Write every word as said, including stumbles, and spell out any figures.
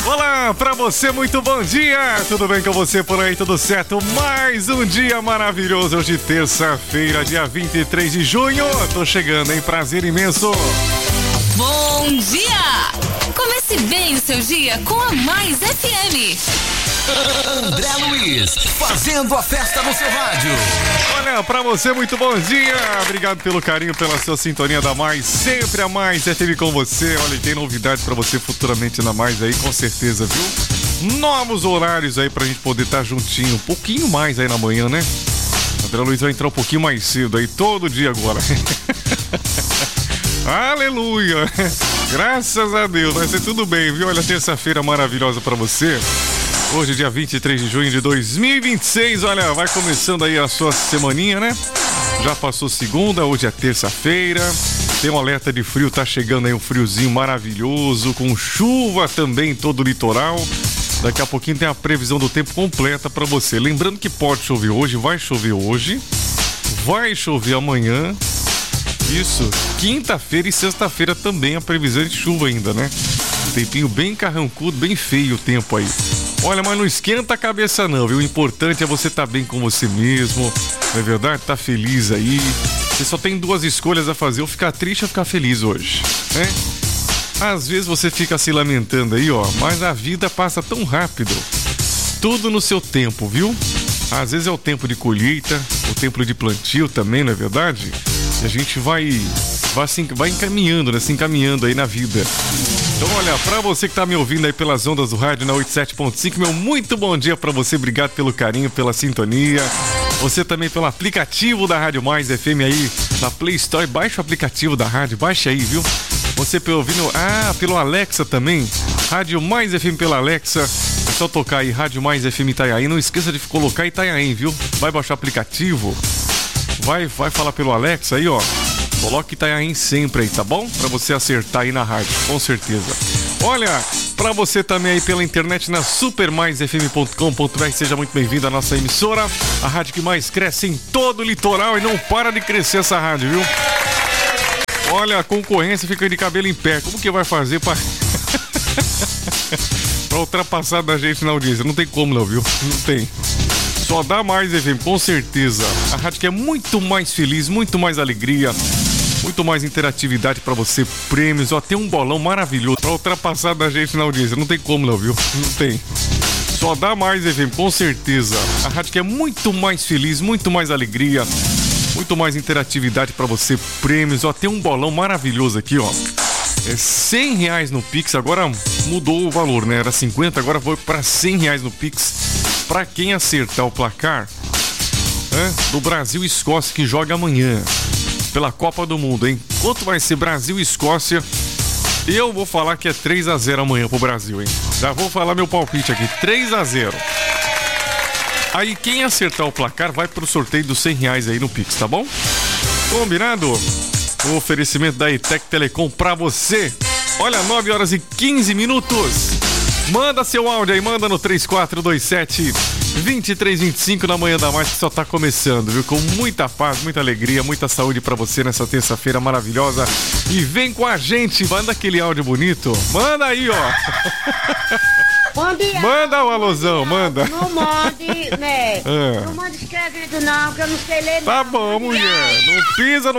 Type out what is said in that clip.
Olá, pra você, muito bom dia! Tudo bem com você por aí? Tudo certo? Mais um dia maravilhoso, hoje terça-feira, dia vinte e três de junho. Tô chegando, hein? Prazer imenso! Bom dia! Comece bem o seu dia com a Mais F M. André Luiz, fazendo a festa no seu rádio. Olha, pra você, muito bom dia. Obrigado pelo carinho, pela sua sintonia da Mais. Sempre a Mais F M com você. Olha, tem novidades pra você futuramente na Mais aí, com certeza, viu? Novos horários aí pra gente poder estar juntinho, um pouquinho mais aí na manhã, né? André Luiz vai entrar um pouquinho mais cedo aí, todo dia agora. Aleluia! Graças a Deus, vai ser tudo bem, viu? Olha, terça-feira maravilhosa pra você. Hoje, dia vinte e três de junho de dois mil e vinte e seis, olha, vai começando aí a sua semaninha, né? Já passou segunda, hoje é terça-feira. Tem um alerta de frio, tá chegando aí um friozinho maravilhoso, com chuva também em todo o litoral. Daqui a pouquinho tem a previsão do tempo completa pra você. Lembrando que pode chover hoje, vai chover hoje, vai chover amanhã. Isso, quinta-feira e sexta-feira também a previsão de chuva ainda, né? Um tempinho bem carrancudo, bem feio o tempo aí. Olha, mas não esquenta a cabeça não, viu? O importante é você estar bem com você mesmo, não é verdade? Tá feliz aí. Você só tem duas escolhas a fazer, ou ficar triste ou ficar feliz hoje, né? Às vezes você fica se lamentando aí, ó, mas a vida passa tão rápido. Tudo no seu tempo, viu? Às vezes é o tempo de colheita, o tempo de plantio também, não é verdade? E a gente vai, vai, se, vai encaminhando, né? Se encaminhando aí na vida. Então, olha, pra você que tá me ouvindo aí pelas ondas do rádio na oitenta e sete ponto cinco, meu muito bom dia pra você, obrigado pelo carinho, pela sintonia. Você também pelo aplicativo da Rádio Mais F M aí, na Play Store, baixa o aplicativo da rádio, baixa aí, viu? Você ouvindo, ah, pelo Alexa também, Rádio Mais F M pela Alexa, é só tocar aí, Rádio Mais F M Itanhaém, não esqueça de colocar Itanhaém, viu? Vai baixar o aplicativo, vai, vai falar pelo Alexa aí, ó. Coloque Itanhaém sempre aí, tá bom? Pra você acertar aí na rádio, com certeza. Olha, pra você também aí pela internet na super mais f m ponto com ponto b r, seja muito bem-vindo à nossa emissora, a rádio que mais cresce em todo o litoral e não para de crescer essa rádio, viu? Olha, a concorrência fica de cabelo em pé, como que vai fazer pra... pra ultrapassar da gente na audiência? Não tem como não, viu? Não tem. Só dá Mais F M, com certeza. A rádio que é muito mais feliz, muito mais alegria, muito mais interatividade pra você, prêmios, ó, tem um bolão maravilhoso pra ultrapassar da gente na audiência. Não tem como não, viu? Não tem. Só dá Mais F M, com certeza. A rádio que é muito mais feliz, muito mais alegria, muito mais interatividade pra você, prêmios, ó, tem um bolão maravilhoso aqui, ó. É cem reais no Pix, agora mudou o valor, né? Era cinquenta, agora foi pra cem reais no Pix. Pra quem acertar o placar, né, do Brasil e Escócia, que joga amanhã pela Copa do Mundo, hein? Quanto vai ser Brasil e Escócia? Eu vou falar que é três a zero amanhã pro Brasil, hein? Já vou falar meu palpite aqui, três a zero. Aí quem acertar o placar vai pro sorteio dos cem reais aí no Pix, tá bom? Combinado? O oferecimento da Itec Telecom pra você. Olha, nove horas e quinze minutos. Manda seu áudio aí, manda no três quatro dois sete, dois três dois cinco na manhã da Mais, que só tá começando, viu? Com muita paz, muita alegria, muita saúde pra você nessa terça-feira maravilhosa. E vem com a gente, manda aquele áudio bonito. Manda aí, ó. Mande, manda o alusão, manda. Não mande, né? É. Não mande escrevendo não, que eu não sei ler. Tá não. bom, mulher. Não pisa no